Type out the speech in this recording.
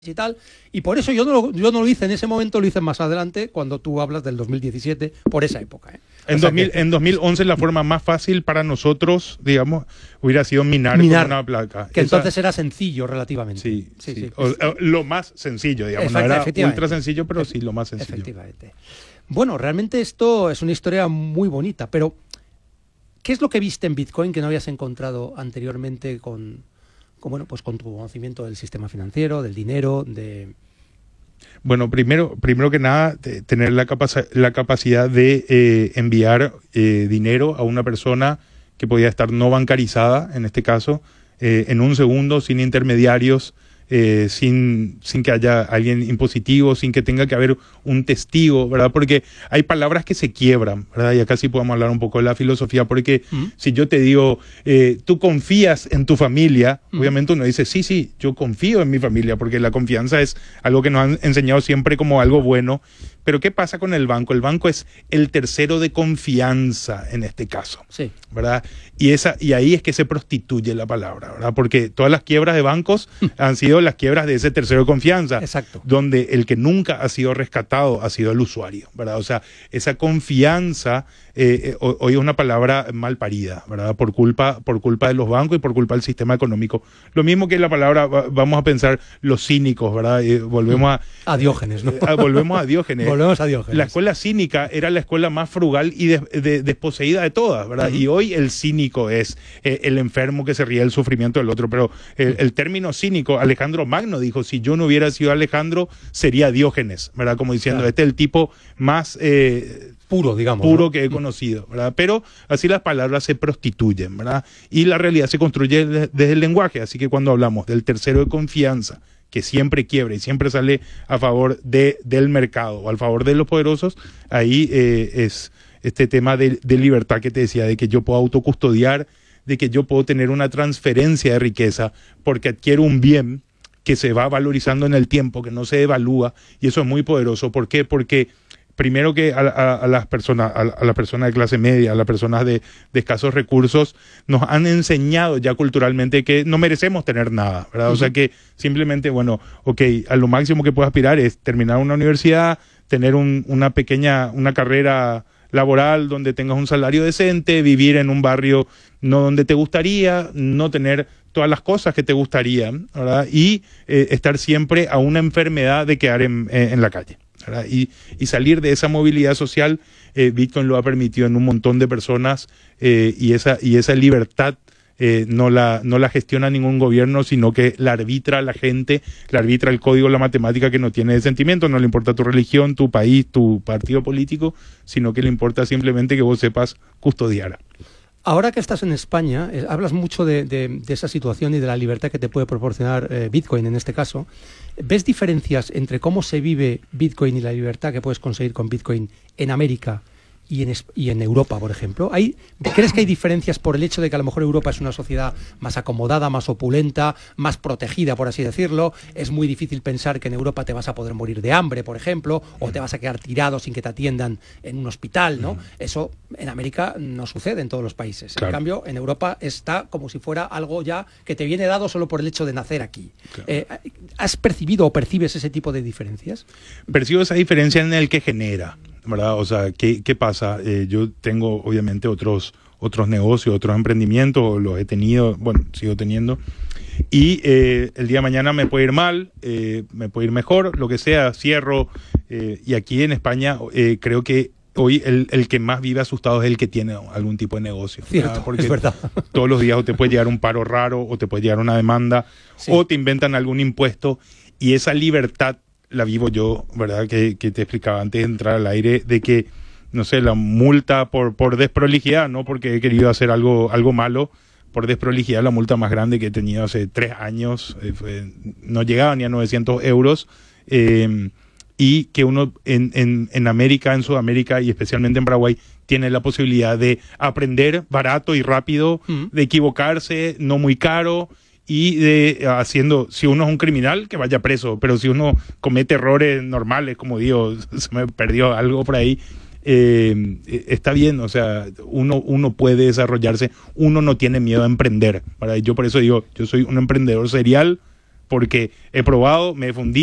y tal, y por eso yo no lo hice en ese momento, lo hice más adelante, cuando tú hablas del 2017, por esa época. En 2011 la forma más fácil para nosotros, digamos, hubiera sido minar con una placa. Que entonces era sencillo relativamente. Sí. Lo más sencillo, digamos, no era ultra sencillo, pero sí lo más sencillo. Efectivamente. Bueno, realmente esto es una historia muy bonita, pero ¿qué es lo que viste en Bitcoin que no habías encontrado anteriormente con tu conocimiento del sistema financiero, del dinero, Bueno, primero que nada, tener la capacidad de enviar dinero a una persona que podía estar no bancarizada, en este caso, en un segundo, sin intermediarios, sin que haya alguien impositivo, sin que tenga que haber un testigo, ¿verdad? Porque hay palabras que se quiebran, ¿verdad? Y acá sí podemos hablar un poco de la filosofía, porque si yo te digo, tú confías en tu familia, obviamente uno dice, sí, yo confío en mi familia, porque la confianza es algo que nos han enseñado siempre como algo bueno. Pero ¿qué pasa con el banco? El banco es el tercero de confianza en este caso, sí, ¿verdad? Y ahí es que se prostituye la palabra, ¿verdad? Porque todas las quiebras de bancos han sido las quiebras de ese tercero de confianza. Exacto. Donde el que nunca ha sido rescatado ha sido el usuario, ¿verdad? O sea, esa confianza hoy es una palabra mal parida, ¿verdad? Por culpa de los bancos y por culpa del sistema económico. Lo mismo que la palabra, vamos a pensar, los cínicos, ¿verdad? Volvemos a Diógenes, ¿no? Volvemos a Diógenes. Volvemos a Diógenes. La escuela cínica era la escuela más frugal y desposeída de todas, ¿verdad? Y hoy el cínico es el enfermo que se ríe del sufrimiento del otro. Pero el término cínico, Alejandro Magno dijo, si yo no hubiera sido Alejandro, sería Diógenes, ¿verdad? Como diciendo, este es el tipo más puro, digamos, puro, ¿no? que he conocido, ¿verdad? Pero así las palabras se prostituyen, ¿verdad? Y la realidad se construye desde el lenguaje. Así que cuando hablamos del tercero de confianza, que siempre quiebra y siempre sale a favor del mercado o al favor de los poderosos, ahí es este tema de libertad que te decía, de que yo puedo autocustodiar, de que yo puedo tener una transferencia de riqueza porque adquiero un bien que se va valorizando en el tiempo, que no se devalúa, y eso es muy poderoso. ¿Por qué? Porque primero que a las personas de clase media, a las personas de escasos recursos, nos han enseñado ya culturalmente que no merecemos tener nada, ¿verdad? O sea que simplemente, a lo máximo que puedo aspirar es terminar una universidad, tener una carrera laboral donde tengas un salario decente, vivir en un barrio no donde te gustaría, no tener todas las cosas que te gustarían, ¿verdad? Y estar siempre a una enfermedad de quedar en la calle, ¿verdad? Y salir de esa movilidad social, Bitcoin lo ha permitido en un montón de personas, y esa libertad no la gestiona ningún gobierno, sino que la arbitra la gente, la arbitra el código, la matemática, que no tiene sentimiento, no le importa tu religión, tu país, tu partido político, sino que le importa simplemente que vos sepas custodiar. Ahora que estás en España, hablas mucho de esa situación y de la libertad que te puede proporcionar Bitcoin en este caso. ¿Ves diferencias entre cómo se vive Bitcoin y la libertad que puedes conseguir con Bitcoin en América y en Europa, por ejemplo? ¿Crees que hay diferencias por el hecho de que a lo mejor Europa es una sociedad más acomodada, más opulenta, más protegida, por así decirlo? Es muy difícil pensar que en Europa te vas a poder morir de hambre, por ejemplo, o te vas a quedar tirado sin que te atiendan en un hospital, ¿no? Eso en América no sucede en todos los países. Claro. En cambio, en Europa está como si fuera algo ya que te viene dado solo por el hecho de nacer aquí. Claro. ¿Has percibido o percibes ese tipo de diferencias? Percibo esa diferencia en el que genera, ¿verdad? O sea, ¿qué pasa? Yo tengo obviamente otros negocios, otros emprendimientos, los he tenido, sigo teniendo, y el día de mañana me puede ir mal, me puede ir mejor, lo que sea, cierro, y aquí en España creo que hoy el que más vive asustado es el que tiene algún tipo de negocio. Cierto, porque es verdad. Todos los días o te puede llegar un paro raro, o te puede llegar una demanda, sí, o te inventan algún impuesto, y esa libertad la vivo yo, ¿verdad? Que te explicaba antes de entrar al aire, de que, no sé, la multa por desprolijidad, no porque he querido hacer algo malo, por desprolijidad, la multa más grande que he tenido hace 3 años, no llegaba ni a 900 euros, y que uno en América, en Sudamérica y especialmente en Paraguay, tiene la posibilidad de aprender barato y rápido, de equivocarse, no muy caro, y si uno es un criminal, que vaya preso, pero si uno comete errores normales, como digo, se me perdió algo por ahí, está bien, o sea, uno puede desarrollarse, uno no tiene miedo a emprender, ¿verdad? Yo por eso digo, yo soy un emprendedor serial, porque he probado, me he fundido.